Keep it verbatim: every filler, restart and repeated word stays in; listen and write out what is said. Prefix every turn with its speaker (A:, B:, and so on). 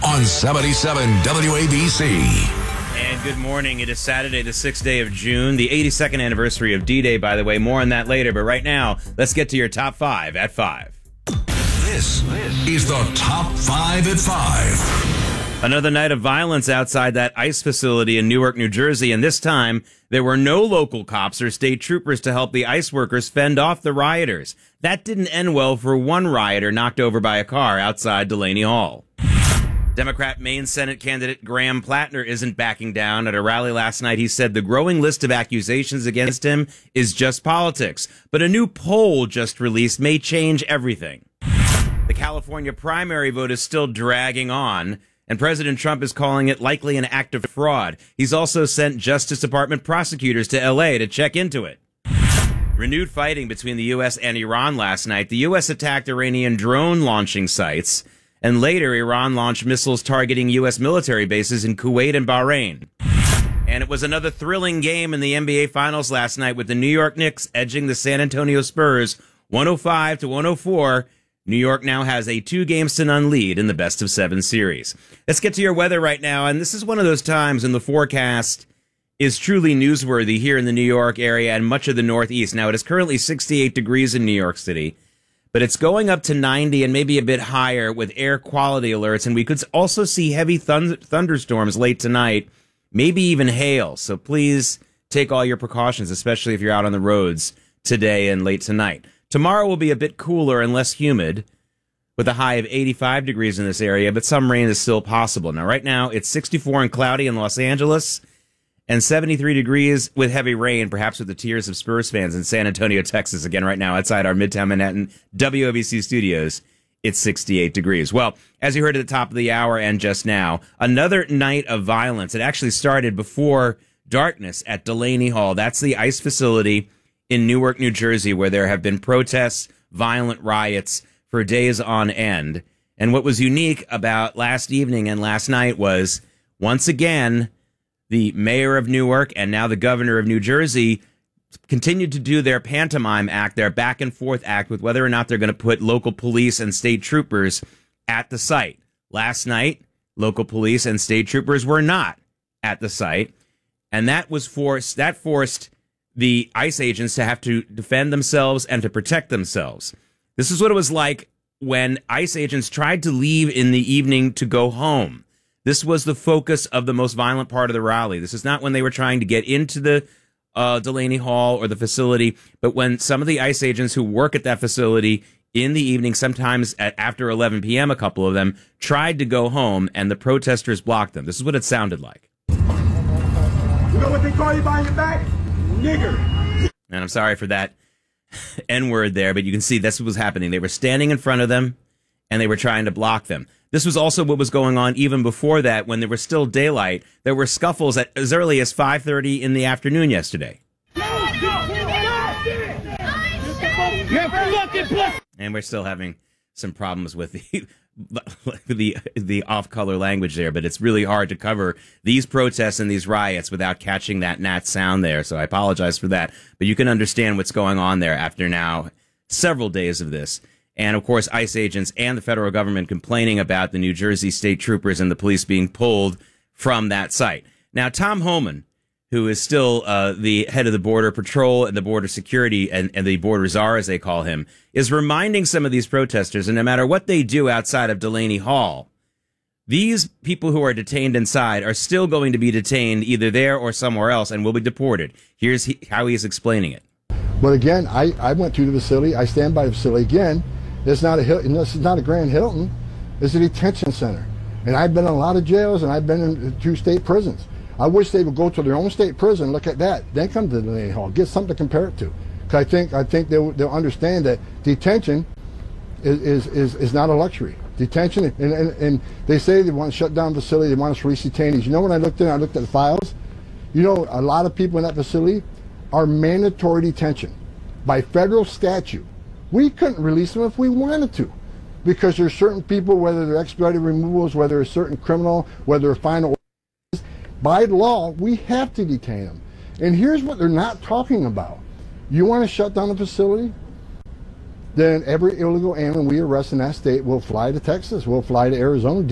A: on seventy-seven W A B C.
B: And good morning. It is Saturday, the sixth day of June, the eighty-second anniversary of D-Day, by the way. More on that later. But right now, let's get to your top five at five.
A: This is the Top five at five.
B: Another night of violence outside that ICE facility in Newark, New Jersey, and this time there were no local cops or state troopers to help the ICE workers fend off the rioters. That didn't end well for one rioter knocked over by a car outside Delaney Hall. Democrat Maine Senate candidate Graham Plattner isn't backing down. At a rally last night, he said the growing list of accusations against him is just politics, but a new poll just released may change everything. The California primary vote is still dragging on, and President Trump is calling it likely an act of fraud. He's also sent Justice Department prosecutors to L A to check into it. Renewed fighting between the U S and Iran last night. The U S attacked Iranian drone launching sites, and later Iran launched missiles targeting U S military bases in Kuwait and Bahrain. And it was another thrilling game in the N B A Finals last night with the New York Knicks edging the San Antonio Spurs one oh five to one oh four. New York now has a two games to none lead in the best of seven series. Let's get to your weather right now. And this is one of those times when the forecast is truly newsworthy here in the New York area and much of the Northeast. Now, it is currently sixty-eight degrees in New York City, but it's going up to ninety and maybe a bit higher with air quality alerts. And we could also see heavy thund- thunderstorms late tonight, maybe even hail. So please take all your precautions, especially if you're out on the roads today and late tonight. Tomorrow will be a bit cooler and less humid with a high of eighty-five degrees in this area, but some rain is still possible. Now, right now, it's sixty-four and cloudy in Los Angeles and seventy-three degrees with heavy rain, perhaps with the tears of Spurs fans in San Antonio, Texas. Again, right now, outside our Midtown Manhattan W O B C studios, it's sixty-eight degrees. Well, as you heard at the top of the hour and just now, another night of violence. It actually started before darkness at Delaney Hall. That's the ICE facility in Newark, New Jersey, where there have been protests, violent riots for days on end. And what was unique about last evening and last night was, once again, the mayor of Newark and now the governor of New Jersey continued to do their pantomime act, their back and forth act with whether or not they're going to put local police and state troopers at the site. Last night, local police and state troopers were not at the site, and that was forced, that forced the ICE agents to have to defend themselves and to protect themselves. This is what it was like when ICE agents tried to leave in the evening to go home. This was the focus of the most violent part of the rally. This is not when they were trying to get into the uh, Delaney Hall or the facility, but when some of the ICE agents who work at that facility in the evening, sometimes at after eleven p.m., a couple of them tried to go home, and the protesters blocked them. This is what it sounded like.
C: You know what they call you behind your back? Nigger.
B: And I'm sorry for that N-word there, but you can see that's what was happening. They were standing in front of them, and they were trying to block them. This was also what was going on even before that, when there was still daylight. There were scuffles at as early as five thirty in the afternoon yesterday. And we're still having some problems with the the the off-color language there, but it's really hard to cover these protests and these riots without catching that Nat sound there, so I apologize for that. But you can understand what's going on there after now several days of this. And, of course, ICE agents and the federal government complaining about the New Jersey state troopers and the police being pulled from that site. Now, Tom Homan, who is still uh, the head of the Border Patrol and the Border Security and, and the Border Czar, as they call him, is reminding some of these protesters, and no matter what they do outside of Delaney Hall, these people who are detained inside are still going to be detained either there or somewhere else and will be deported. Here's he, how he's explaining it.
D: But again, I, I went to the facility. I stand by the facility. Again, it's not a Hilton. This is not a Grand Hilton. It's a detention center. And I've been in a lot of jails, and I've been in two state prisons. I wish they would go to their own state prison, look at that, then come to Delaney Hall, get something to compare it to. Because I think I think they'll, they'll understand that detention is, is, is, is not a luxury. Detention, and, and, and they say they want to shut down the facility, they want us to release detainees. You know, when I looked in, I looked at the files, you know, a lot of people in that facility are mandatory detention by federal statute. We couldn't release them if we wanted to, because there's certain people, whether they're expedited removals, whether a certain criminal, whether a final, by law, we have to detain them. And here's what they're not talking about. You want to shut down the facility? Then every illegal alien we arrest in that state will fly to Texas, will fly to Arizona.